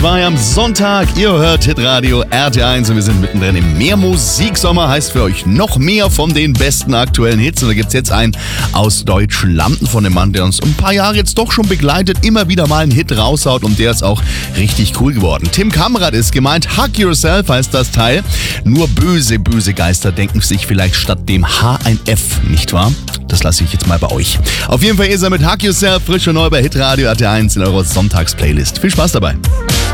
2 am Sonntag. Ihr hört Hitradio RT1 und wir sind mittendrin im Mehrmusiksommer. Heißt für euch noch mehr von den besten aktuellen Hits. Und da gibt es jetzt einen aus Deutschland von dem Mann, der uns ein paar Jahre jetzt doch schon begleitet, immer wieder mal einen Hit raushaut und der ist auch richtig cool geworden. Tim Kamrat ist gemeint. Hug Yourself heißt das Teil. Nur böse, böse Geister denken sich vielleicht statt dem H ein F, nicht wahr? Das lasse ich jetzt mal bei euch. Auf jeden Fall ist er mit Hug Yourself frisch und neu bei Hitradio RT1 in eurer Sonntagsplaylist. Viel Spaß dabei.